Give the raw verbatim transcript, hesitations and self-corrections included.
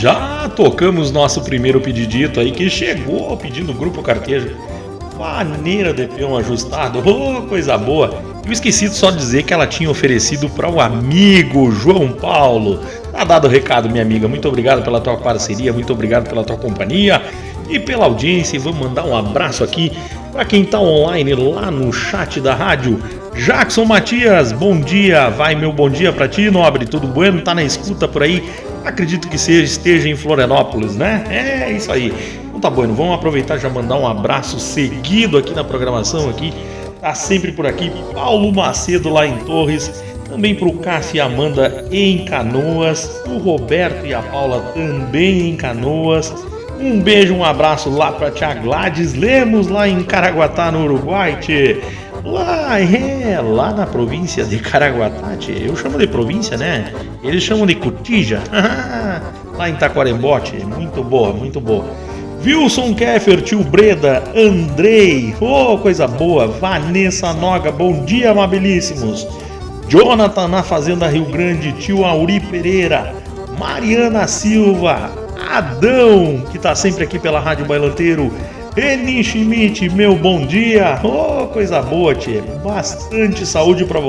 já tocamos nosso primeiro pedidito aí, que chegou pedindo Grupo Carqueja. Maneira de peão ajustado, oh, coisa boa. Eu esqueci de só dizer que ela tinha oferecido para o amigo João Paulo. Tá dado o recado, minha amiga. Muito obrigado pela tua parceria, muito obrigado pela tua companhia e pela audiência. E vamos mandar um abraço aqui para quem tá online lá no chat da rádio. Jackson Matias, bom dia. Vai meu bom dia para ti, nobre. Tudo bueno? Tá na escuta por aí? Acredito que seja, esteja em Florianópolis, né? É isso aí. Então tá bueno, vamos aproveitar e já mandar um abraço seguido aqui na programação aqui. Tá sempre por aqui Paulo Macedo lá em Torres, também pro Cássio e Amanda em Canoas, o Roberto e a Paula também em Canoas. Um beijo, um abraço lá pra tia Gladys Lemos lá em Caraguatá, no Uruguai, tchê. Lá, é, lá na província de Caraguatá, tchê. Eu chamo de província, né? Eles chamam de Cotija. Lá em Taquarembó, tchê. Muito boa, muito boa. Wilson Keffer, tio Breda, Andrei, oh, coisa boa. Vanessa Noga, bom dia, amabilíssimos. Jonathan na Fazenda Rio Grande, tio Auri Pereira, Mariana Silva, Adão, que tá sempre aqui pela Rádio Bailanteiro, Eni Schmidt, meu bom dia. Oh, coisa boa, tchê. Bastante saúde pra